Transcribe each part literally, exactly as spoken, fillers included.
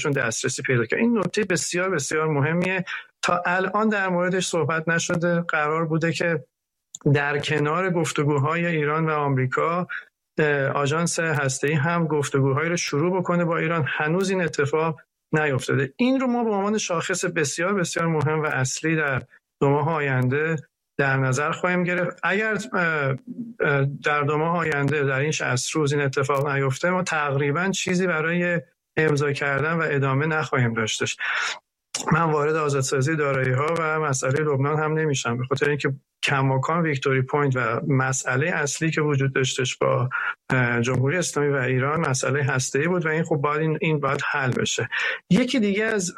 بهشون دسترسی پیدا کرد. این نکته بسیار بسیار مهمیه. تا الان در موردش صحبت نشده. قرار بوده که در کنار گفتگوهای ایران و آمریکا آژانس هسته‌ای هم گفتگوهایی رو شروع بکنه با ایران. هنوز این اتفاق نیفتاده. این رو ما به عنوان شاخص بسیار بسیار مهم و اصلی در دو ماه آینده در نظر خواهیم گرفت. اگر در دو ماه آینده در این شصت روز این اتفاق نیفته، ما تقریبا چیزی برای امضا کردن و ادامه نخواهیم داشتش. من وارد آزادسازی دارایی‌ها و مسئله لبنان هم نمیشم، به خاطر اینکه کماکان ویکتوری پوینت و مسئله اصلی که وجود داشتش با جمهوری اسلامی و ایران مسئله هسته‌ای بود و این خب باید این این باید حل بشه. یکی دیگه از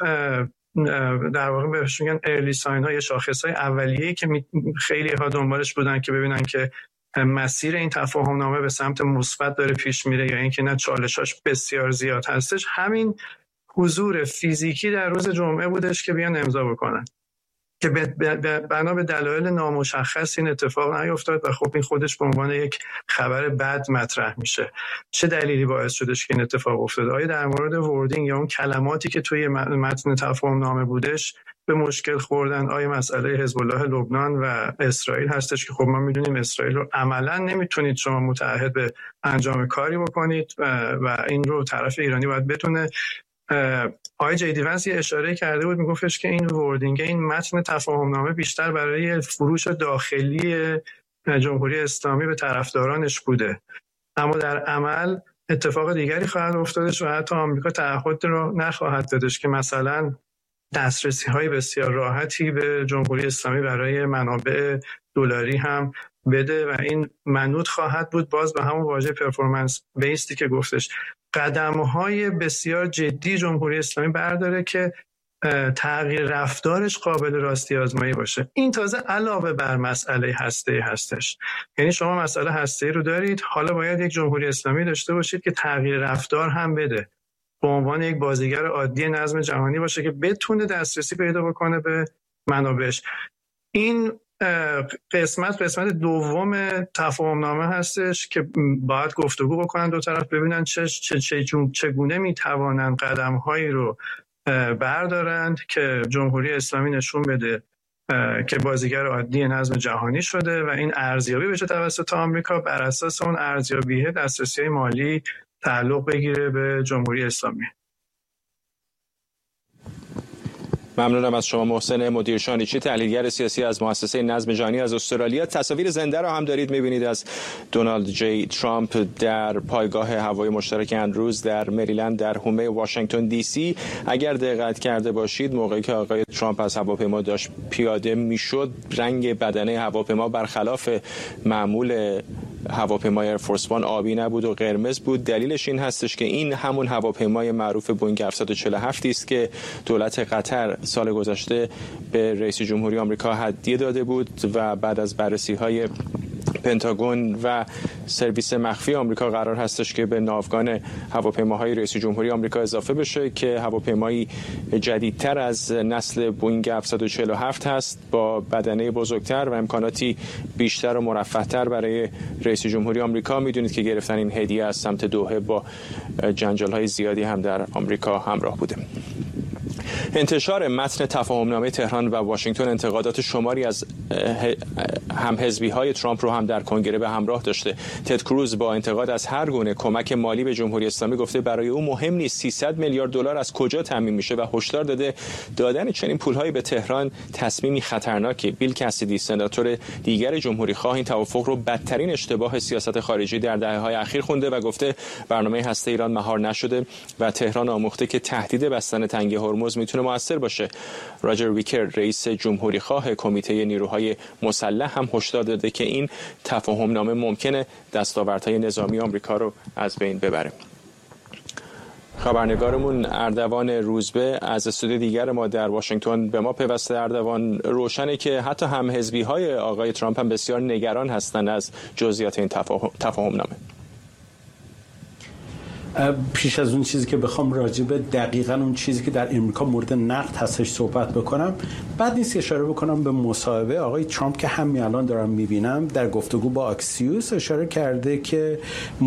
در واقع بهش میگن ارلی ساین های شاخص های اولیه‌ای که خیلی ها دنبالش بودن که ببینن که مسیر این تفاهم نامه به سمت مثبت داره پیش میره یا اینکه نه چالشاش بسیار زیاد هستش، همین حضور فیزیکی در روز جمعه بودش که بیان امضا بکنن که بنا به دلایل نامشخص این اتفاق نیفتاد و خب این خودش به عنوان یک خبر بد مطرح میشه. چه دلیلی باعث شدش که این اتفاق افتاد؟ آیا در مورد وردینگ یا اون کلماتی که توی متن تفاهم نامه بودش به مشکل خوردن؟ آیا مسئله حزب الله لبنان و اسرائیل هستش که خب ما میدونیم اسرائیل رو عملا نمیتونید شما متعهد به انجام کاری بکنید و این رو طرف ایرانی باید بتونه. آقای جیدی ونس یه اشاره کرده بود، میگفتش که این وردینگ، این متن تفاهم نامه بیشتر برای فروش داخلی جمهوری اسلامی به طرفدارانش بوده، اما در عمل اتفاق دیگری خواهد افتادش و حتی آمریکا تعهد رو نخواهد دادش که مثلا دسترسی های بسیار راحتی به جمهوری اسلامی برای منابع دلاری هم بده و این منوط خواهد بود باز به همون واژه پرفورمنس بیستی که گفتش. قدم‌های بسیار جدی جمهوری اسلامی برداره که تغییر رفتارش قابل راستی آزمایی باشه. این تازه علاوه بر مسئله هسته‌ای هستش. یعنی شما مسئله هسته‌ای رو دارید، حالا باید یک جمهوری اسلامی داشته باشید که تغییر رفتار هم بده، به عنوان یک بازیگر عادی نظم جهانی باشه که بتونه دسترسی پیدا بکنه به منابعش. این قسمت قسمت دوم تفاهم نامه هستش که باید گفتگو بکنن دو طرف، ببینن چه چه چه چگونه میتوانن قدم‌هایی رو بردارند که جمهوری اسلامی نشون بده که بازیگر عادی نظم جهانی شده و این ارزیابی بشه توسط آمریکا، بر اساس اون ارزیابی دسترسی مالی تعلق بگیره به جمهوری اسلامی. ممنونم از شما محسن مدیر شانیچی، تحلیلگر سیاسی از مؤسسه نظم جهانی از استرالیا. تصاویر زنده را هم دارید می‌بینید از دونالد جی ترامپ در پایگاه هوایی مشترک اندروز در مریلند در حومه واشنگتن دی سی. اگر دقت کرده باشید موقعی که آقای ترامپ از هواپیما داشت پیاده میشد، رنگ بدنه هواپیما برخلاف معمول هواپیمای ایرفورس وان آبی نبود و قرمز بود. دلیلش این هستش که این همون هواپیمای معروف بوئینگ هفتصد و چهل و هفت است که دولت قطر سال گذشته به رئیس جمهوری آمریکا هدیه داده بود و بعد از بررسی‌های پنتاگون و سرویس مخفی آمریکا قرار هستش که به ناوگان هواپیماهای رئیس جمهوری آمریکا اضافه بشه که هواپیمایی جدیدتر از نسل بوئینگ هفتصد و چهل و هفت هست با بدنه بزرگتر و امکاناتی بیشتر و مرفه‌تر برای رئیس جمهوری آمریکا. میدونید که گرفتن این هدیه از سمت دوحه با جنجال‌های زیادی هم در آمریکا همراه بوده. انتشار متن تفاهمنامه تهران و واشنگتن انتقادات شماری از همحزبی‌های ترامپ رو هم در کنگره به همراه داشته. تد کروز با انتقاد از هر گونه کمک مالی به جمهوری اسلامی گفته برای او مهم نیست سیصد میلیارد دلار از کجا تامین میشه و هشدار داده دادن چنین پول‌هایی به تهران تصمیمی خطرناکه. بیل کسیدی سناتور دیگر جمهوری خواه این توافق رو بدترین اشتباه سیاست خارجی در دهه‌های اخیر خونده و گفته برنامه هسته ایران مهار نشده و تهران آموخته که تهدید بستن تنگه هرمز میتونه مؤثر باشه. راجر ویکر رئیس جمهوری خواه کمیته نیروهای مسلح هم هشدار داده که این تفاهم نامه ممکنه دستاوردهای نظامی آمریکا رو از بین ببره. خبرنگارمون اردوان روزبه از استودیو دیگر ما در واشنگتن به ما پیوسته. اردوان، روشنه که حتی هم حزبی‌های آقای ترامپ هم بسیار نگران هستند از جزئیات این تفاهم نامه. پیش از اون چیزی که بخوام راجع به دقیقاً اون چیزی که در امریکا مورد نقد هستش صحبت بکنم، بعد نیست اشاره بکنم به مصاحبه آقای ترامپ که همین الان دارم میبینم در گفتگو با اکسیوس. اشاره کرده که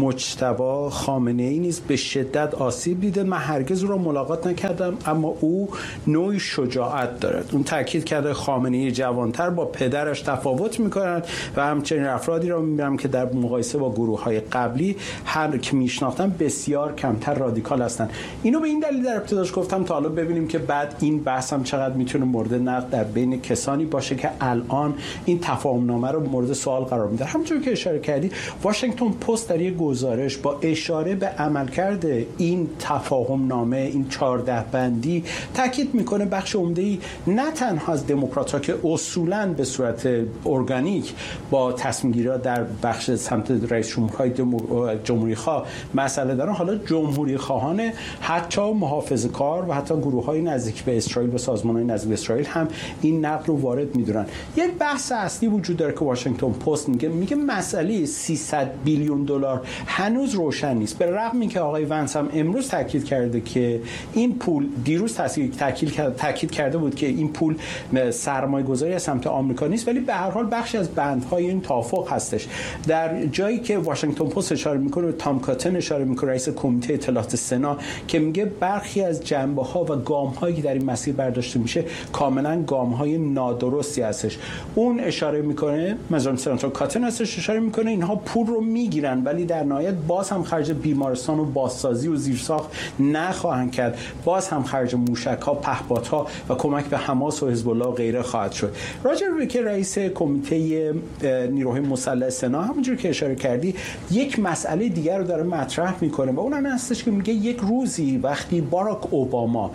مجتبی خامنه‌ای نیز به شدت آسیب دیده. من هرگز او را ملاقات نکردم اما او نوعی شجاعت دارد. اون تاکید کرده خامنه‌ای جوانتر با پدرش تفاوت میکنند و همچنین افرادی را میبینم که در مقایسه با گروه‌های قبلی هر که میشناختم بسیار کمتر رادیکال هستند. اینو به این دلیل در ابتداش گفتم تا حالا ببینیم که بعد این بحث هم چقدر میتونه مورد نقد در بین کسانی باشه که الان این تفاهم‌نامه رو مورد سوال قرار میده. همونطور که اشاره کردی واشنگتن پست در یک گزارش با اشاره به عملکرد این تفاهم‌نامه، این چهارده بندی تاکید میکنه بخش عمده‌ای نه تنها از دموکرات‌ها که اصولاً به صورت ارگانیک با تصمیم‌گیری‌ها در بخش سمت رئیس جمهورهای جمهوری‌خواه مسئله دارن، حالا جمهوری خواهان حتی محافظه‌کار و حتی گروه‌های نزدیک به اسرائیل و سازمان‌های نزدیک به اسرائیل هم این نقد رو وارد می‌دونن. یک بحث اصلی وجود داره که واشنگتن پست میگه میگه مسئله سیصد بیلیون دلار هنوز روشن نیست، به رغم اینکه آقای ونس هم امروز تاکید کرده که این پول دیروز تاکید تاکید کرده بود که این پول سرمایه‌گذاری از سمت آمریکا نیست، ولی به هر حال بخشی از بندهای این توافق هستش. در جایی که واشنگتن پست اشاره میکنه، تام کاتن اشاره میکنه، رئیس کمیته اطلاعات سنا، که میگه برخی از جنبه‌ها و گام‌هایی که در این مسیر برداشته میشه کاملا گام‌های نادرستی هستش. اون اشاره میکنه، مثلا سناتور کاتن هستش اشاره میکنه اینها پول رو میگیرن ولی در نهایت باز هم خرج بیمارستان و بازسازی و زیرساخت نخواهند کرد، باز هم خرج موشک‌ها، پهپادها و کمک به حماس و حزب الله و غیره خواهد شد. راجر که رئیس کمیته نیروهای مسلح سنا همونجوری که اشاره کردی یک مسئله دیگر رو داره مطرح میکنه و اون هم هستش که میگه یک روزی وقتی باراک اوباما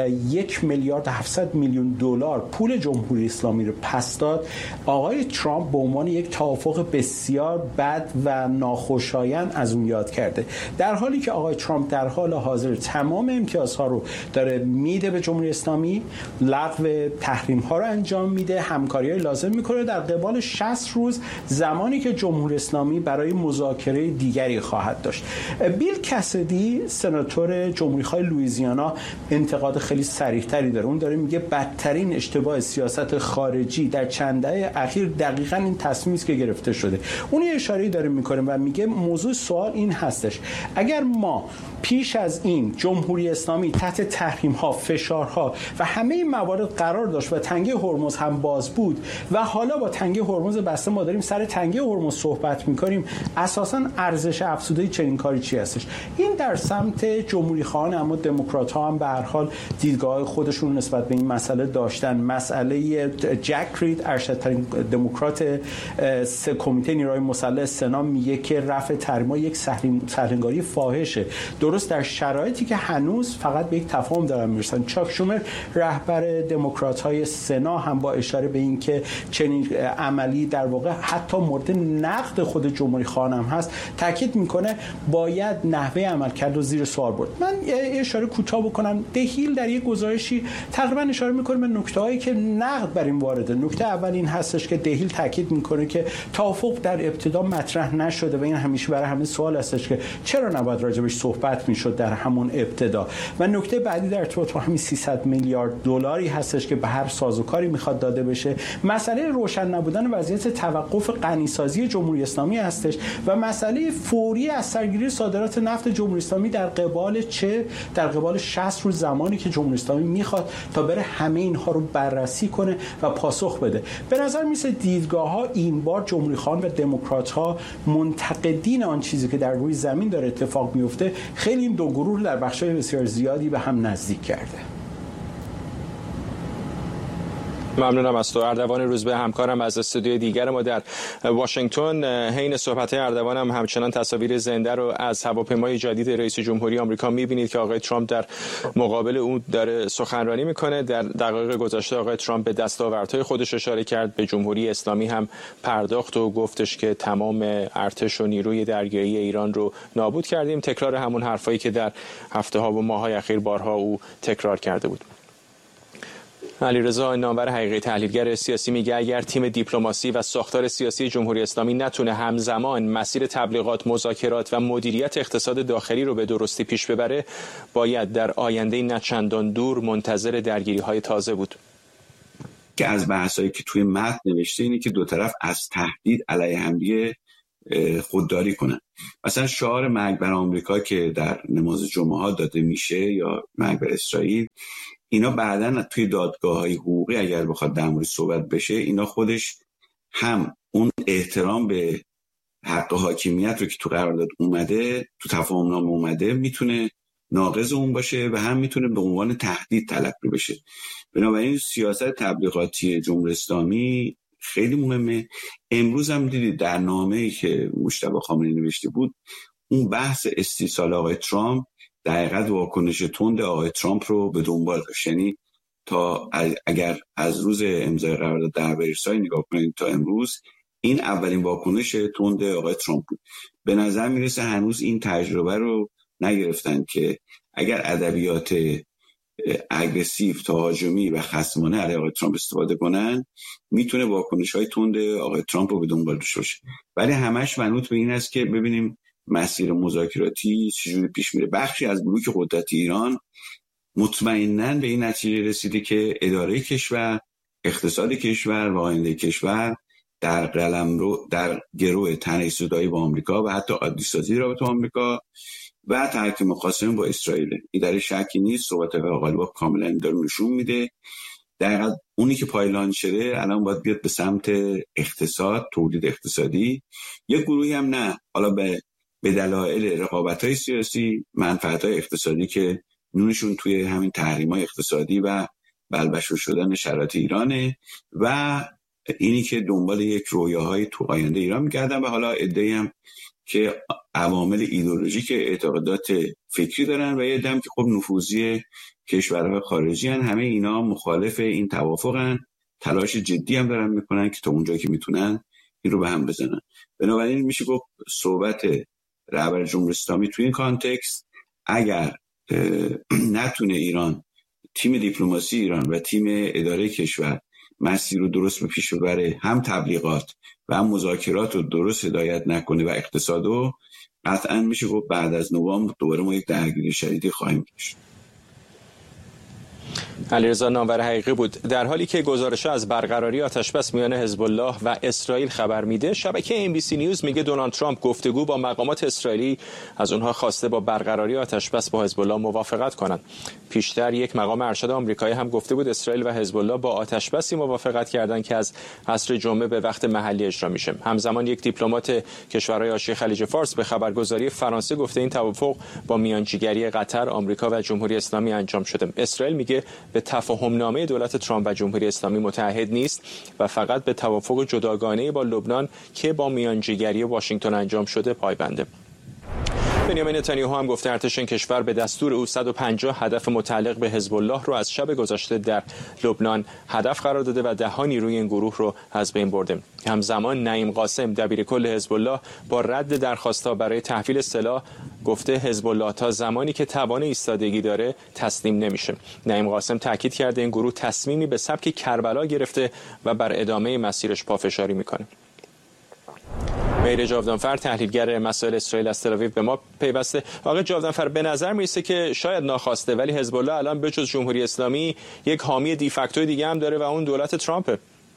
یک میلیارد هفتصد میلیون دلار پول جمهوری اسلامی رو پس داد، آقای ترامپ به عنوان یک توافق بسیار بد و ناخوشایند از اون یاد کرده، در حالی که آقای ترامپ در حال حاضر تمام امتیازها رو داره میده به جمهوری اسلامی، لغو تحریم ها رو انجام میده، همکاری لازم میکنه در قبال شصت روز زمانی که جمهوری اسلامی برای مذاکره دیگری خواهد داشت. بیل کسدی سناتور جمهوری‌خواه لوئیزیانا انتقاد خیلی صریح‌تری داره. اون داره میگه بدترین اشتباه سیاست خارجی در چند دهه اخیر دقیقاً این تصمیمی است که گرفته شده. اون یه اشاره‌ای داره میکنه و میگه موضوع سوال این هستش: اگر ما پیش از این جمهوری اسلامی تحت تحریم‌ها، فشارها و همه این موارد قرار داشت و تنگه هرمز هم باز بود و حالا با تنگه هرمز بسته ما داریم سر تنگه هرمز صحبت می‌کنیم، اساساً ارزش افزوده چنین کاری چی هستش؟ این در سمت جمهوری خواهان، اما دموکرات‌ها هم به هر حال دیدگاه خودشون نسبت به این مسئله داشتن. مسئله جک رید، ارشدترین دموکرات سه کمیته نیروهای مسلح سنا، میگه که رفع تحریم‌ها یک سهلنگاری فاحشه، درست در شرایطی که هنوز فقط به یک تفاهم دارن میرسن. چاک شومر رهبر دموکرات‌های سنا هم با اشاره به این که چنین عملی در واقع حتی مورد نقد خود جمهوری خواهان هم هست تاکید میکنه باید نحوه عملکرد رو زیر سوال برد. من اشاره کوتاه بکنم، دهیل در یک گزارشی تقریبا اشاره میکنه به نکته‌هایی که نقد بر این وارده. نکته اول این هستش که دهیل تاکید میکنه که توافق در ابتدا مطرح نشده و این همیشه برای همه سوال هستش که چرا نباید راجبش صحبت میشد در همون ابتدا. و نکته بعدی در ارتباط با همین سیصد میلیارد دلاری هستش که به هر سازوکاری میخواد داده بشه. مسئله روشن نبودن وضعیت توقف غنیسازی جمهوری اسلامی هستش و مسئله فوری از سرگیری صادرات نفت جمهوری اسلامی در قبال چه؟ در قبال شصت روز زمانی که جمهوری اسلامی میخواد تا بره همه اینها رو بررسی کنه و پاسخ بده. به نظر میسه دیدگاه‌ها این بار جمهوری خواهان و دموکرات‌ها منتقدین آن چیزی که در روی زمین داره اتفاق میفته خیلی این دو گروه در بخش‌های بسیار زیادی به هم نزدیک کرده. ممنونم از تو اردوان روزبه، همکارم از استودیوی دیگر ما در واشنگتن. حین صحبت‌های اردوان هم همچنان تصاویر زنده رو از هواپیمای جدید رئیس جمهوری آمریکا می‌بینید که آقای ترامپ در مقابل اون داره سخنرانی می‌کنه. در دقایق گذشته آقای ترامپ به دستاوردهای خودش اشاره کرد، به جمهوری اسلامی هم پرداخت و گفتش که تمام ارتش و نیروی دریایی ایران رو نابود کردیم. تکرار همون حرفایی که در هفته‌ها و ماه‌های اخیر بارها او تکرار کرده بود. علیرضا نامور حقیقی تحلیلگر سیاسی میگه اگر تیم دیپلماسی و ساختار سیاسی جمهوری اسلامی نتونه همزمان مسیر تبلیغات، مذاکرات و مدیریت اقتصاد داخلی رو به درستی پیش ببره، باید در آینده نه چندان دور منتظر درگیری‌های تازه بود. که از بحثایی که توی متن نوشته اینه که دو طرف از تهدید علیه همدیگه خودداری کنن. مثلا شعار مرگ بر آمریکا که در نماز جمعه ها داده میشه یا مرگ بر اسرائیل، اینا بعداً توی دادگاه‌های حقوقی اگر بخواد در مورد صحبت بشه، اینا خودش هم اون احترام به حق حاکمیت رو که تو قرارداد اومده، تو تفاهم نامه اومده، میتونه ناقض اون باشه و هم میتونه به عنوان تهدید تلقی بشه. بنابراین سیاست تبلیغاتی جمهوری اسلامی خیلی مهمه. امروز هم دیدید در نامه‌ای که مجتبی خامنه‌ای نوشته بود، اون بحث استیصال آقای ترامپ دقیقاً واکنش تند آقای ترامپ رو به دنبال داشت. یعنی تا اگر از روز امضای قرارداد در ورسای نگاه کنید تا امروز، این اولین واکنش تند آقای ترامپ بود. به نظر میرسه هنوز این تجربه رو نگرفتن که اگر ادبیات اگریسیو، تهاجمی و خصمانه علیه آقای ترامپ استفاده کنن، میتونه واکنش‌های تند آقای ترامپ رو به دنبال داشته باشه. ولی همش منوط به این است که ببینیم مسیر مذاکراتی چجوری پیش میره. بخشی از بلوک قدرت ایران مطمئناً به این نتیجه رسیده که اداره کشور، اقتصاد کشور و آینده کشور در قلمرو در گروه تنش زدایی با آمریکا و حتی عادی سازی رابطه با آمریکا و ترک مخاصمه با اسرائیل. این در شکی نیست. صحبت آقای غالباف کاملا داره نشون میده دقیقاً اونی که پایلان شده الان باید بیاد به سمت اقتصاد، تولید اقتصادی. یک گروهی هم نه، حالا به به دلایل رقابت‌های سیاسی، منفعت‌های اقتصادی که نونشون توی همین تحریم‌های اقتصادی و بلبشو شدن شرایط ایرانه و اینی که دنبال یک رویاهای تو آینده ایران می‌گردن و حالا عده‌ای هم که عوامل ایدئولوژیک اعتقادات فکری دارن و یه عده‌ای که خب نفوذی کشورهای خارجی هن. همه اینا مخالف این توافقن، تلاش جدی هم دارن میکنن که تا اونجایی که میتونن این رو به هم بزنن. بنابراین میشه گفت صحبت رهبر جمهوری اسلامی توی این کانتکست، اگر نتونه ایران، تیم دیپلماسی ایران و تیم اداره کشور مسیر رو درست به پیش ببره، هم تبلیغات و هم مذاکرات رو درست هدایت نکنه و اقتصادو، قطعا میشه گفت بعد از نوامبر دوباره ما یک درگیری شدیدی خواهیم داشت. علیرضا نامور حقیقی بود. در حالی که گزارش‌ها از برقراری آتش‌بس میان حزب الله و اسرائیل خبر میده، شبکه ام بی سی نیوز میگه دونالد ترامپ گفتگو با مقامات اسرائیلی از اونها خواسته با برقراری آتش‌بس با حزب الله موافقت کنند. پیشتر یک مقام ارشد آمریکایی هم گفته بود اسرائیل و حزب الله با آتش‌بسی موافقت کردند که از عصر جمعه به وقت محلی اجرا میشه. همزمان یک دیپلمات کشورهای حاشیه خلیج فارس به خبرگزاری فرانسه گفته این توافق با میانجیگری قطر، آمریکا و جمهوری اسلامی انجام شده. اسرائیل میگه به تفاهم نامه دولت ترامپ و جمهوری اسلامی متعهد نیست و فقط به توافق جداگانه با لبنان که با میانجیگری واشنگتن انجام شده پایبنده. بنیامین نتانیاهو هم گفته ارتش این کشور به دستور او صد و پنجاه هدف متعلق به حزب الله رو از شب گذشته در لبنان هدف قرار داده و ده ها نیروی این گروه رو از بین برده. همزمان نعیم قاسم دبیرکل حزب الله با رد درخواست‌ها برای تحویل سلاح گفته حزب الله تا زمانی که توان ایستادگی داره تسلیم نمیشه. نعیم قاسم تاکید کرده این گروه تصمیمی به سبک کربلا گرفته و بر ادامه مسیرش پافشاری میکنه. مهر جاودانفر تحلیلگر مسائل اسرائیل از تل آویو به ما پیوسته. آقای جاودانفر، به نظر میرسه که شاید ناخواسته ولی حزب الله الان به جز جمهوری اسلامی یک حامی دیفکتو دیگه هم داره و اون دولت ترامپه.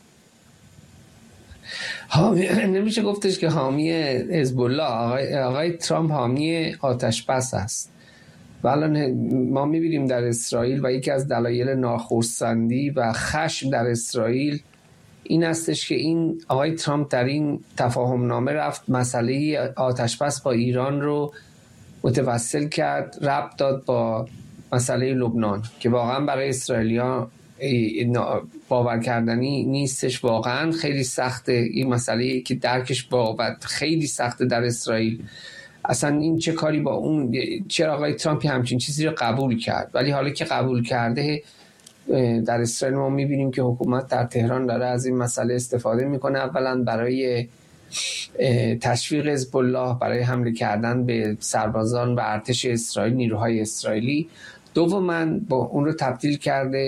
حامی نمیشه گفتش که حامی حزب الله. آقای آقای ترامپ حامی آتش بس است. الان ما میبینیم در اسرائیل و یکی از دلایل ناخرسندی و خشم در اسرائیل این استش که این آقای ترامپ در این تفاهم نامه رفت مسئله آتش‌بس با ایران رو متوسل کرد، ربط داد با مسئله لبنان که واقعا برای اسرائیلی‌ها باور کردنی نیستش. واقعا خیلی سخته این مسئله که درکش باور خیلی سخته در اسرائیل. اصلا این چه کاری با اون، چرا آقای ترامپ همچین چیزی رو قبول کرد؟ ولی حالا که قبول کرده در اسرائیل ما میبینیم که حکومت در تهران داره از این مسئله استفاده میکنه. اولا برای تشویق حزب الله، برای حمله کردن به سربازان و ارتش اسرائیل، نیروهای اسرائیلی. دوما با اون رو تبدیل کرده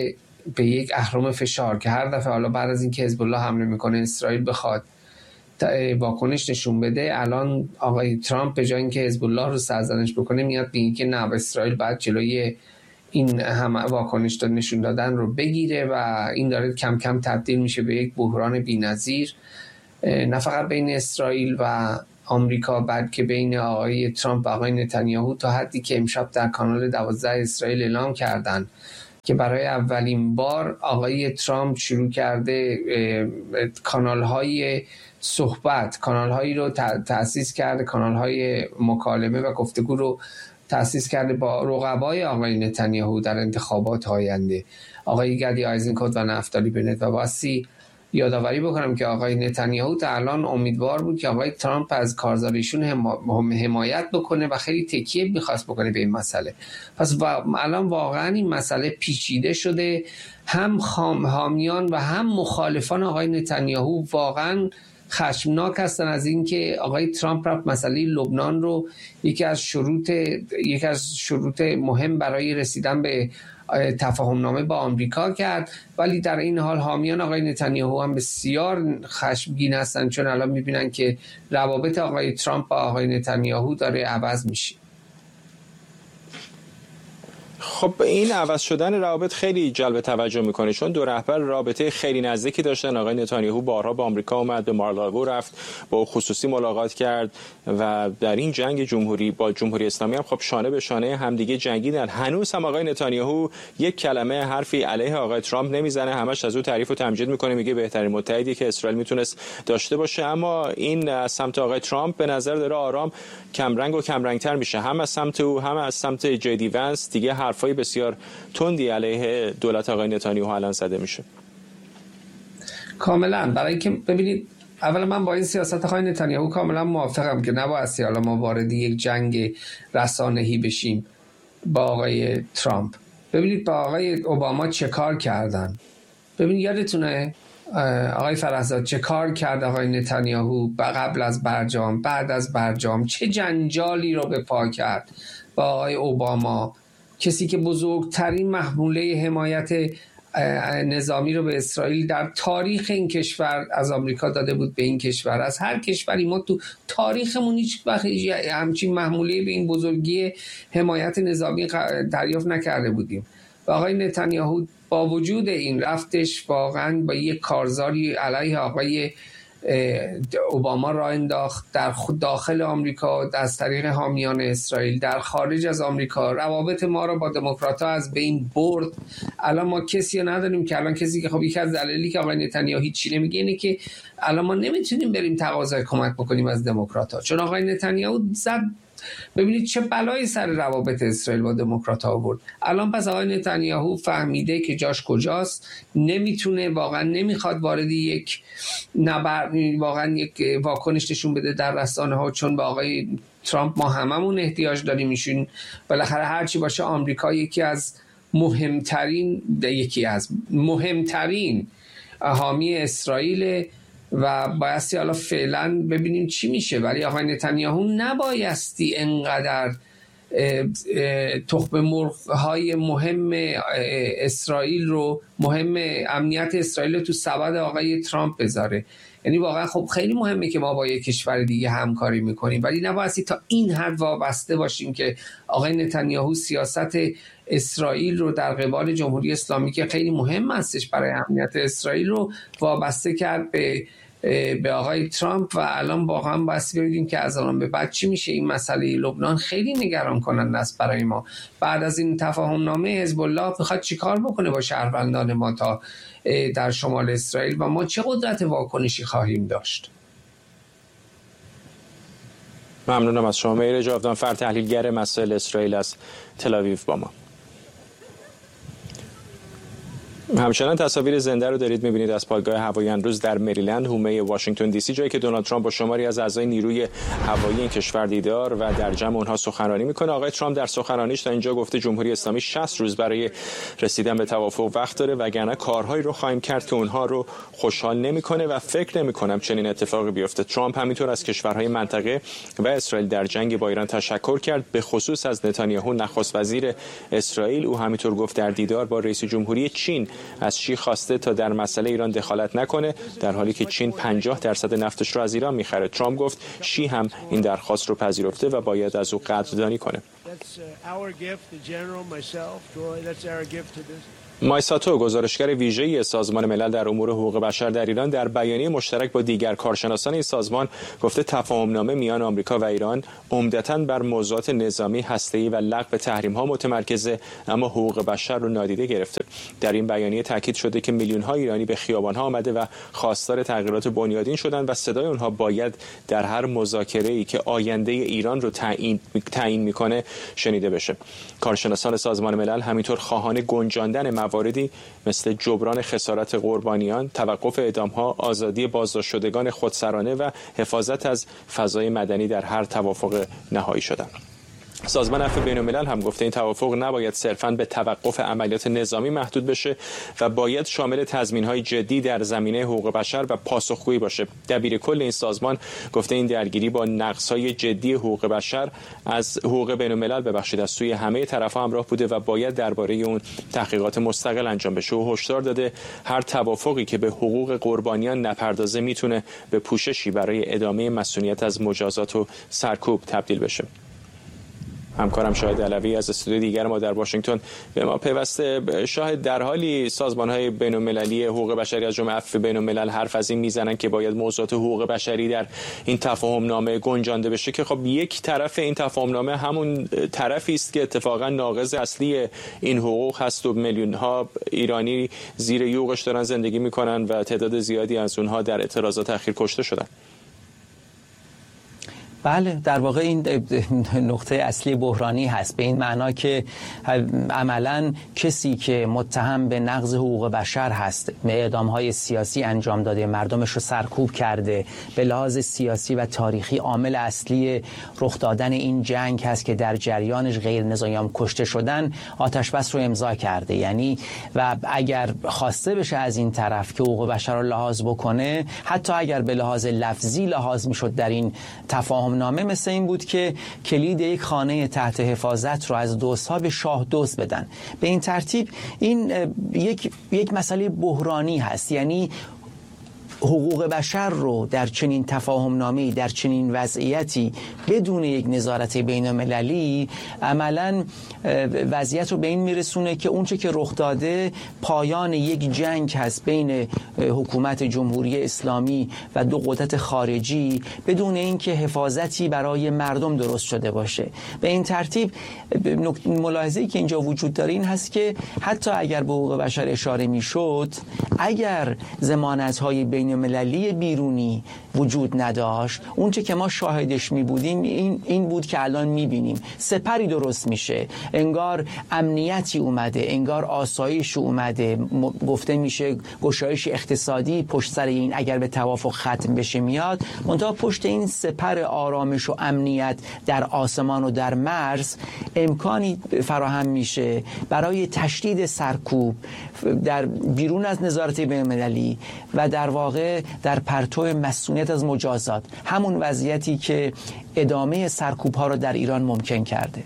به یک اهرم فشار که هر دفعه حالا بعد از اینکه حزب الله حمله میکنه اسرائیل بخواد واکنش نشون بده، الان آقای ترامپ به جای اینکه حزب الله رو سرزنش بکنه میاد میگه که نه، اسرائیل بعد جلوی این هم واکنش داد نشون دادن رو بگیره و این داره کم کم تبدیل میشه به یک بحران بی‌نظیر، نه فقط بین اسرائیل و آمریکا بلکه بین آقای ترامپ و آقای نتانیاهو، تا حدی که امشب در کانال دوازده اسرائیل اعلام کردن که برای اولین بار آقای ترامپ شروع کرده کانال‌های صحبت، کانال‌هایی رو تأسیس کرده، کانال‌های مکالمه و گفتگو رو تأسیس کرده با رقبای آقای نتانیاهو در انتخابات آینده، آقای گدی آیزنکوت و نفتالی بنت. و باسی یادآوری بکنم که آقای نتانیاهو تا الان امیدوار بود که آقای ترامپ از کارزاریشون حمایت بکنه و خیلی تکیه میخواست بکنه به این مسئله. پس الان واقعا این مسئله پیچیده شده، هم حامیان و هم مخالفان آقای نتانیاهو واقعا خشمناک هستن از اینکه آقای ترامپ رفت مسئله لبنان رو یکی از شروط یکی از شروط مهم برای رسیدن به تفاهم نامه با آمریکا کرد، ولی در این حال حامیان آقای نتانیاهو هم بسیار خشمگین هستن چون الان میبینن که روابط آقای ترامپ با آقای نتانیاهو داره عوض میشه. خب این عوض شدن روابط خیلی جلب توجه میکنه، چون دو رهبر رابطه خیلی نزدیکی داشتن. آقای نتانیاهو بارها به آمریکا اومد، به مارلاگو رفت، با خصوصی ملاقات کرد و در این جنگ جمهوری با جمهوری اسلامی هم خب شانه به شانه همدیگه جنگیدن. هنوز هم آقای نتانیاهو یک کلمه حرفی علیه آقای ترامپ نمیزنه، همش از او تعریف و تمجید میکنه، میگه بهترین متحدی که اسرائیل میتونست داشته باشه. اما این از سمت آقای ترامپ به نظر داره آرام کمرنگ و کمرنگتر میشه، هم از سمت او هم از سمت جدی ونس. دیگه حرفای بسیار تندی علیه دولت آقای نتانیاهو الان زده میشه. کاملا. برای اینکه ببینید، اولا من با این سیاست آقای نتانیاهو کاملا موافقم که نباید حالا ما وارد یک جنگ رسانه‌ای بشیم با آقای ترامپ. ببینید با آقای اوباما چه کار کردن. ببینید یادتونه آقای فرحزاد چه کار کرد آقای نتانیاهو قبل از برجام، بعد از برجام چه جنجالی رو به پا کرد با آقای اوباما، کسی که بزرگترین محموله حمایت نظامی رو به اسرائیل در تاریخ این کشور از آمریکا داده بود به این کشور. از هر کشوری ما تو تاریخمون هیچ وقت همچین محموله به این بزرگی حمایت نظامی دریافت نکرده بودیم. و آقای نتانیاهو با وجود این رفتش واقعا با یک کارزاری علیه آقای اوباما را انداخت در داخل آمریکا از طریق حامیان اسرائیل، در خارج از آمریکا روابط ما را با دموکرات‌ها از بین برد. الان ما کسی نداریم که الان کسی که خب یک از دلایلی که آقای نتانیاهو هیچی نمیگه اینه که الان ما نمیتونیم بریم تقاضای کمک بکنیم از دموکرات‌ها، چون آقای نتانیاهو زد. ببینید چه بلایی سر روابط اسرائیل با دموکرات‌ها آورد. الان پس آقای نتانیاهو فهمیده که جاش کجاست، نمیتونه، واقعا نمیخواد وارد یک نبر واقعا یک واکنش نشون بده در رسانه‌ها، چون با آقای ترامپ ما هممون احتیاج داریم. ایشون بالاخره هرچی باشه آمریکا یکی از مهمترین یکی از مهمترین حامی اسرائیل و بایستی حالا فعلا ببینیم چی میشه. ولی آقای نتانیاهو نبایستی انقدر تخم مرغ‌های مهم اسرائیل رو، مهم امنیت اسرائیل رو تو سبد آقای ترامپ بذاره. یعنی واقعا خب خیلی مهمه که ما با یک کشور دیگه همکاری میکنیم، ولی نبایستی تا این حد وابسته باشیم که آقای نتانیاهو سیاست اسرائیل رو در قبال جمهوری اسلامی که خیلی مهم هستش برای امنیت اسرائیل رو وابسته کرد به به آقای ترامپ. و الان واقعا بایستی ببینیم که از الان به بعد چی میشه. این مسئله لبنان خیلی نگران کننده است برای ما. بعد از این تفاهم نامه حزب الله میخواد چیکار بکنه با شهروندان ما تا در شمال اسرائیل و ما چه قدرت واکنشی خواهیم داشت. ممنونم از شما. مهیر جاودانفر، تحلیلگر مسائل اسرائیل از تل‌آویو با ما. همچنان تصاویر زنده رو دارید می‌بینید از پایگاه هوایی امروز در مریلند، حومه واشنگتن دی سی، جایی که دونالد ترامپ با شماری از اعضای نیروی هوایی این کشور دیدار و در جمع اونها سخنرانی میکنه. آقای ترامپ در سخنرانیش تا اینجا گفته جمهوری اسلامی شصت روز برای رسیدن به توافق وقت داره، وگرنه کارهایی رو خواهیم کرد که اونها رو خوشحال نمیکنه و فکر نمیکنم چنین اتفاقی بیفته. ترامپ همینطور از کشورهای منطقه و اسرائیل در جنگ با ایران تشکر کرد، به خصوص از نتانیاهو نخست وزیر اسرائیل. او همینطور گفت در دیدار با رئیس جمهوری چین از شی خواسته تا در مسئله ایران دخالت نکنه، در حالی که چین پنجاه درصد نفتش رو از ایران میخره. ترامپ گفت شی هم این درخواست رو پذیرفته و باید از او قدردانی کنه. مایساتو، گزارشگر ویژه‌ای سازمان ملل در امور حقوق بشر در ایران، در بیانیه مشترک با دیگر کارشناسان این سازمان گفته تفاهم‌نامه میان آمریکا و ایران عمدتاً بر موضوعات نظامی، هسته‌ای و لغو تحریم‌ها متمرکزه، اما حقوق بشر رو نادیده گرفته. در این بیانیه تاکید شده که میلیون‌ها ایرانی به خیابان‌ها آمده و خواستار تغییرات بنیادین شدند و صدای آنها باید در هر مذاکره‌ای که آینده ایران رو تعیین تعیین می‌کنه شنیده بشه. کارشناسان سازمان ملل همینطور خواهان گنجاندن مواردی مثل جبران خسارت قربانیان، توقف اعدام‌ها، آزادی بازداشت شدگان خودسرانه و حفاظت از فضای مدنی در هر توافق نهایی شدند. سازمان عفو بین‌الملل هم گفته این توافق نباید صرفاً به توقف عملیات نظامی محدود بشه و باید شامل تضمین‌های جدی در زمینه حقوق بشر و پاسخگویی باشه. دبیر کل این سازمان گفته این درگیری با نقض‌های جدی حقوق بشر از حقوق بین‌الملل ببخشید از سوی همه طرف‌ها همراه بوده و باید درباره اون تحقیقات مستقل انجام بشه. و هشدار داده هر توافقی که به حقوق قربانیان نپردازه میتونه به پوششی برای ادامه مسئولیت از مجازات و سرکوب تبدیل بشه. همکارم شاهد علوی از استودیوی دیگر ما در واشنگتن به ما پیوسته. شاهد، در حالی سازمان‌های بین‌المللی حقوق بشری از جمله عفو بین‌الملل حرف از این میزنن که باید موضوعات حقوق بشری در این تفاهم‌نامه گنجانده بشه که خب یک طرف این تفاهم‌نامه همون طرفی است که اتفاقا ناقض اصلی این حقوق هست و میلیون‌ها ایرانی زیر یوغش دارن زندگی می‌کنن و تعداد زیادی از اونها در اعتراضات اخیر کشته شدن. بله، در واقع این نقطه اصلی بحرانی هست، به این معنا که عملاً کسی که متهم به نقض حقوق بشر هست، اعدام‌های سیاسی انجام داده، مردمش رو سرکوب کرده، به لحاظ سیاسی و تاریخی عامل اصلی رخ دادن این جنگ هست که در جریانش غیر نظامیان کشته شدن، آتش بس رو امضا کرده. یعنی و اگر خواسته بشه از این طرف که حقوق بشر رو لحاظ بکنه، حتی اگر به لحاظ لفظی لحاظ میشد در این تفاهم نامه، مثل این بود که کلید یک خانه تحت حفاظت رو از دزدها به شاه دزد بدن. به این ترتیب این یک یک مسئله بحرانی هست. یعنی حقوق بشر رو در چنین تفاهم‌نامه‌ای، در چنین وضعیتی بدون یک نظارت بین‌المللی عملاً وضعیت رو به این میرسونه که اونچه که رخ داده پایان یک جنگ هست بین حکومت جمهوری اسلامی و دو قدرت خارجی بدون اینکه حفاظتی برای مردم درست شده باشه. به این ترتیب ملاحظه‌ای که اینجا وجود داره این هست که حتی اگر به حقوق بشر اشاره میشد، اگر ضمانت‌های بین‌المللی بیرونی وجود نداشت، اونچه که ما شاهدش می بودیم این, این بود که الان می بینیم. سپری درست میشه، انگار امنیتی اومده، انگار آسایش اومده، گفته میشه گشایش اقتصادی پشت سر این اگر به توافق ختم بشه میاد، منتها پشت این سپر آرامش و امنیت در آسمان و در مرز امکانی فراهم میشه برای تشدید سرکوب در بیرون از نظارت بین‌المللی و در واقع در پرتو مسئولیت از مجازات، همون وضعیتی که ادامه سرکوب ها رو در ایران ممکن کرده.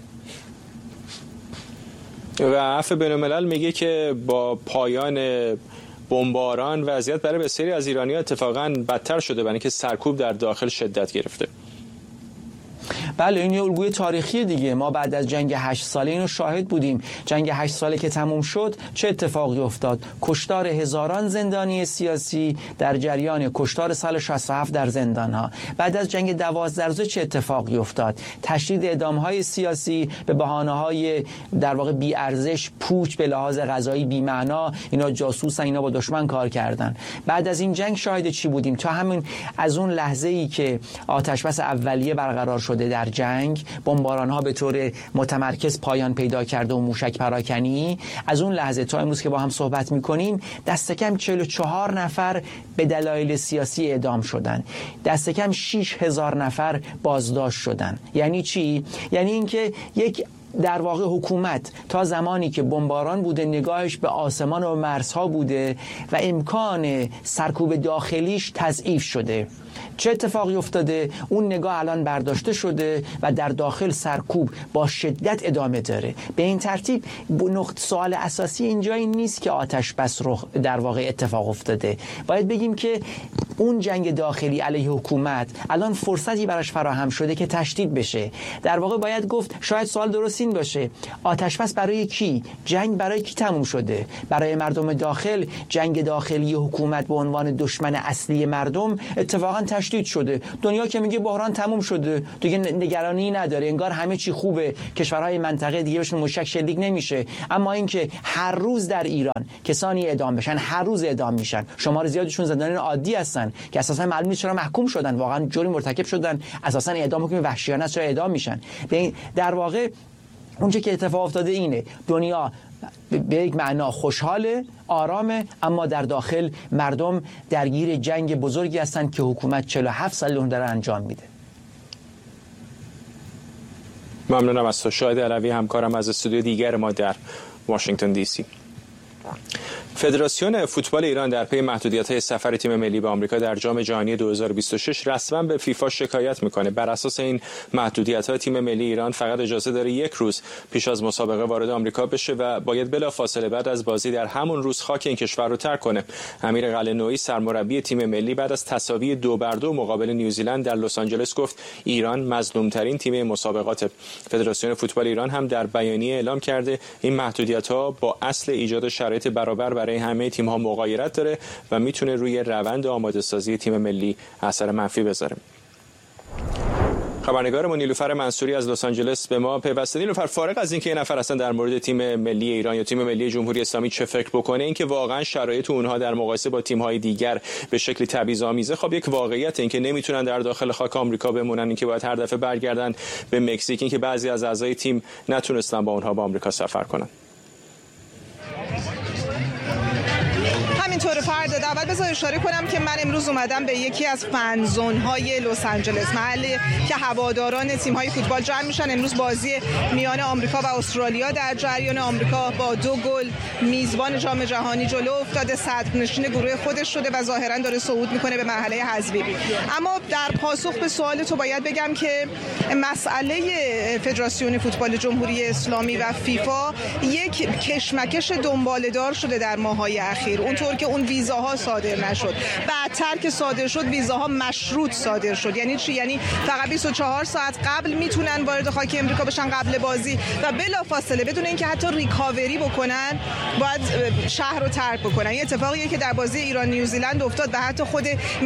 و عفو بین‌الملل میگه که با پایان بمباران وضعیت برای بسیاری از ایرانی‌ها اتفاقاً بدتر شده، برای اینکه سرکوب در داخل شدت گرفته. بله، این یه الگوی تاریخی دیگه. ما بعد از جنگ هشت ساله اینو شاهد بودیم. جنگ هشت ساله که تموم شد چه اتفاقی افتاد؟ کشتار هزاران زندانی سیاسی در جریان کشتار سال شصت و هفت در زندان‌ها. بعد از جنگ دوازده روزه چه اتفاقی افتاد؟ تشدید اعدام‌های سیاسی به بهانه‌های در واقع بی‌ارزش، پوچ به لحاظ قضایی بی‌معنا، اینا جاسوسن، اینا با دشمن کار کردن. بعد از این جنگ شاهد چی بودیم؟ تا همین از اون لحظه‌ای که آتش‌بس اولیه برقرار شده در جنگ، بمباران ها به طور متمرکز پایان پیدا کرده و موشک پراکنی، از اون لحظه تا امروز که با هم صحبت میکنیم دست کم چهل و چهار نفر به دلایل سیاسی اعدام شدن، دست کم شش هزار نفر بازداشت شدن. یعنی چی؟ یعنی اینکه یک در واقع حکومت تا زمانی که بمباران بوده نگاهش به آسمان و مرزها بوده و امکان سرکوب داخلیش تضعیف شده. چه اتفاقی افتاده؟ اون نگاه الان برداشته شده و در داخل سرکوب با شدت ادامه داره. به این ترتیب نقطه سوال اساسی اینجا این نیست که آتش بس رو در واقع اتفاق افتاده. باید بگیم که اون جنگ داخلی علیه حکومت الان فرصتی براش فراهم شده که تشدید بشه. در واقع باید گفت شاید سوال درست این باشه آتش بس برای کی؟ جنگ برای کی تموم شده؟ برای مردم داخل. جنگ داخلی حکومت به عنوان دشمن اصلی مردم اتفاقا تشدید شده. دنیا که میگه بحران تموم شده دیگه نگرانی نداره، انگار همه چی خوبه، کشورهای منطقه دیگه بهشون مشک شلیک نمیشه. اما اینکه هر روز در ایران کسانی اعدام بشن، هر روز اعدام میشن، شمار زیادشون زندانیان عادی هستن که اساسا معلوم نیست چرا محکوم شدن، واقعا جرم مرتکب شدن، اساسا اعدام حکم وحشیانه است چرا اعدام میشن. در واقع اونچه که اتفاق افتاده اینه دنیا به یک معنا خوشحاله، آرامه، اما در داخل مردم درگیر جنگ بزرگی هستند که حکومت چهل و هفت سال اون داره انجام میده. ممنونم از تو شاهد علوی، همکارم از استودیو دیگر ما در واشنگتن دی سی. فدراسیون فوتبال ایران در پی محدودیت‌های سفر تیم ملی به آمریکا در جام جهانی دو هزار و بیست و شش رسما به فیفا شکایت میکنه. بر اساس این محدودیت‌ها تیم ملی ایران فقط اجازه داره یک روز پیش از مسابقه وارد آمریکا بشه و باید بلافاصله بعد از بازی در همون روز خاک این کشور رو ترک کنه. امیر قلعه‌نویی سرمربی تیم ملی بعد از تساوی دو بر دو مقابل نیوزیلند در لس آنجلس گفت ایران مظلوم‌ترین تیم مسابقات. فدراسیون فوتبال ایران هم در بیانیه اعلام کرده این محدودیت‌ها با اصل ایجاد شرایط برابر برای همه تیم‌ها مغایرت داره و میتونه روی روند آماده سازی تیم ملی اثر منفی بذاره. خبرنگارمون نیلوفر منصوری از لس آنجلس به ما پیوسته. نیلوفر، فارغ از اینکه این نفر اصلا در مورد تیم ملی ایران یا تیم ملی جمهوری اسلامی چه فکر بکنه، اینکه واقعا شرایط اونها در مقایسه با تیم‌های دیگر به شکلی تبعیض‌آمیزه، خب یک واقعیت اینکه نمیتونن در داخل خاک آمریکا بمونن، اینکه باید هر دفعه برگردن به مکزیک، اینکه بعضی از اعضای تیم نتونستن با اونها به آمریکا سفر کنن. همینطور فرد اول بذار اشاره کنم که من امروز اومدم به یکی از فن زون‌های لس آنجلس، محلی که هواداران تیم‌های فوتبال جمع میشن. امروز بازی میان آمریکا و استرالیا در جریان. آمریکا با دو گل میزبان جام جهانی جلو افتاده، صدرنشین گروه خودش شده و ظاهراً داره صعود میکنه به مرحله حذفی. اما در پاسخ به سوال تو باید بگم که مسئله فدراسیون فوتبال جمهوری اسلامی و فیفا یک کشمکش دنباله‌دار شده در ماه‌های اخیر. اونطور که اون ویزاها صادر نشد، بعدتر که صادر شد ویزاها مشروط صادر شد. یعنی چی؟ یعنی فقط بیست و چهار ساعت قبل میتونن وارد خاک امریکا بشن قبل بازی و بلافاصله بدون اینکه حتی ریکاوری بکنن باید شهر رو ترک بکنن. این اتفاقیه که در بازی ایران نیوزیلند افتاد و حتی خود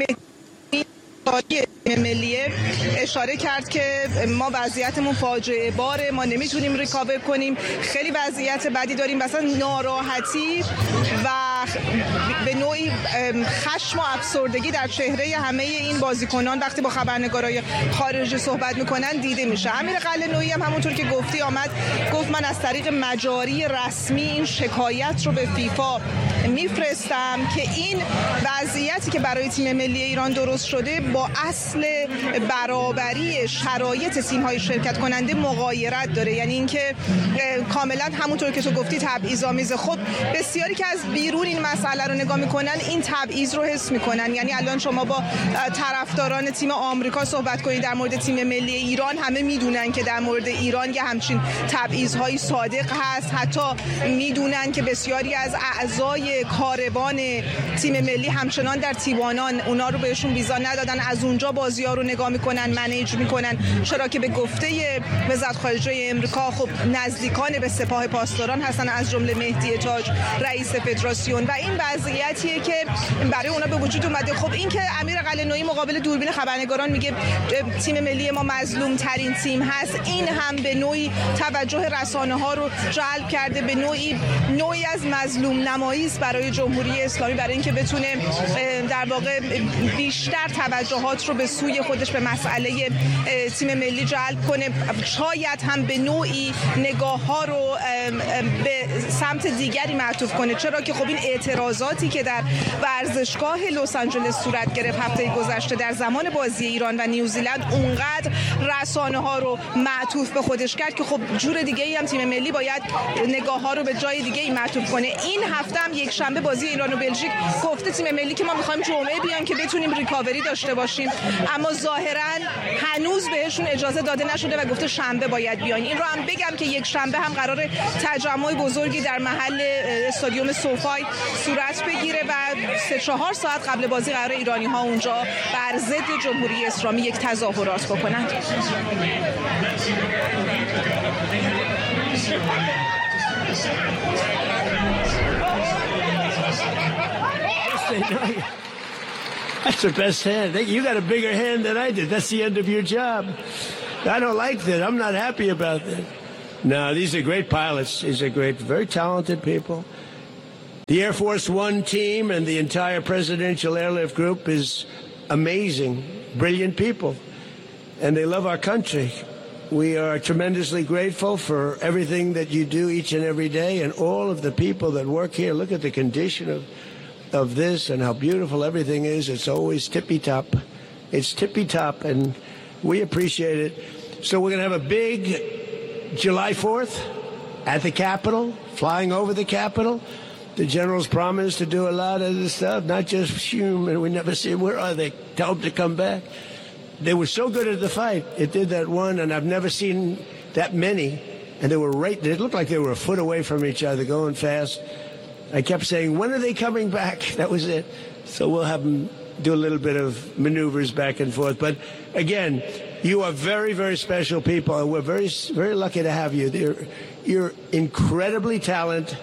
ملیه اشاره کرد که ما وضعیتمون فاجعه باره، ما نمیتونیم ریکاور کنیم، خیلی وضعیت بدی داریم. مثلا ناراحتی و به نوعی خشم و افسردگی در چهره همه این بازیکنان وقتی با خبرنگارای خارجی صحبت میکنن دیده میشه. امیر قلعه‌نویی هم همونطور که گفتی آمد گفت من از طریق مجاری رسمی این شکایت رو به فیفا میفرستم که این وضعیتی که برای تیم ملی ایران درست شده با اصل برابری شرایط تیم‌های شرکت کننده مغایرت داره. یعنی اینکه کاملا همونطور که تو گفتی تبعیض‌آمیزه. خب بسیاری که از بیرون این مسئله رو نگاه میکنن این تبعیض رو حس میکنن. یعنی الان شما با طرفداران تیم آمریکا صحبت کنید در مورد تیم ملی ایران، همه میدونن که در مورد ایران یه همچین تبعیض‌های صادق هست. حتی میدونن که بسیاری از اعضای کاروان تیم ملی همچنان در تیوانان، اونا رو بهشون ویزا ندادن، از اونجا بازی‌ها رو نگاه میکنن، منیج میکنن، چرا که به گفته وزارت خارجه امریکا خب نزدیکان به سپاه پاسداران هستن، از جمله مهدی تاج رئیس فدراسیون. و این وضعیتیه که برای اونا به وجود اومده. خب این که امیر قلعه‌نویی مقابل دوربین خبرنگاران میگه تیم ملی ما مظلوم ترین تیم هست، این هم به نوعی توجه رسانه ها رو جلب کرده، به نوعی نوعی از مظلوم نمایی است برای جمهوری اسلامی برای اینکه بتونه در واقع بیشتر توجهات رو به سوی خودش به مسئله تیم ملی جلب کنه، شاید هم به نوعی نگاه ها رو به سمت دیگری معطوف کنه. چرا که خب این اعتراضاتی که در ورزشگاه لس آنجلس صورت گرفت هفته گذشته در زمان بازی ایران و نیوزیلند اونقدر رسانه ها رو معطوف به خودش کرد که خب جور دیگه ای هم تیم ملی باید نگاه ها رو به جای دیگه ای معطوف کنه. این هفته هم یک شنبه بازی ایران و بلژیک گفته تیم ملی که ما میخوایم جمعه بیایم که بتونیم ریکاوری داشته باشیم، اما ظاهرا هنوز بهشون اجازه داده نشده و گفته شنبه باید بیاین. این رو هم بگم که یک شنبه هم قرار تجمع بزرگی در محل استادیوم سوفای صورت بگیره و سه چهار ساعت قبل بازی قرار ایرانی ها اونجا بر ضد جمهوری اسلامی یک تظاهرات بکنند. That's the best hand. You got a bigger hand than I did. That's the end of your job. I don't like that. I'm not happy about that. No, these are great pilots. These are great, very talented people. The Air Force One team and the entire presidential airlift group is amazing, brilliant people. And they love our country. We are tremendously grateful for everything that you do each and every day, and all of the people that work here. Look at the condition of of this and how beautiful everything is. It's always tippy-top. It's tippy-top, and we appreciate it. So we're going to have a big July fourth at the Capitol, flying over the Capitol. The generals promised to do a lot of this stuff, not just human. We never see them. Where are they? Tell them to come back. They were so good at the fight. It did that one, and I've never seen that many. And they were right. It looked like they were a foot away from each other, going fast. I kept saying, when are they coming back? That was it. So we'll have them do a little bit of maneuvers back and forth. But again, you are very, very special people, and we're very, very lucky to have you. You're, you're incredibly talented,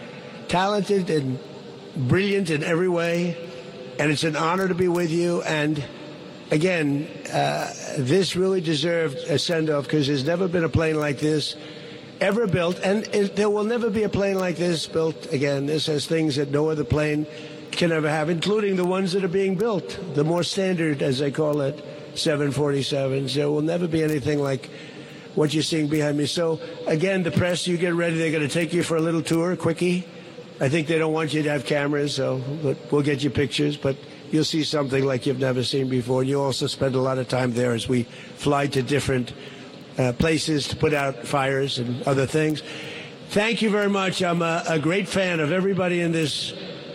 talented and brilliant in every way, and it's an honor to be with you. And again, uh, this really deserved a send-off because there's never been a plane like this ever built, and it, there will never be a plane like this built again. This has things that no other plane can ever have, including the ones that are being built, the more standard, as they call it, seven forty-sevens. There will never be anything like what you're seeing behind me. So, again, the press, you get ready. They're going to take you for a little tour, quickie. I think they don't want you to have cameras, so we'll get you pictures, but you'll see something like you've never seen before. And you also spend a lot of time there as we fly to different Uh, places to put out fires and other things. Thank you very much. I'm a, a great fan of everybody in this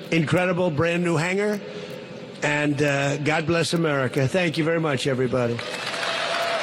incredible brand new hangar. And uh, God bless America. Thank you very much, everybody.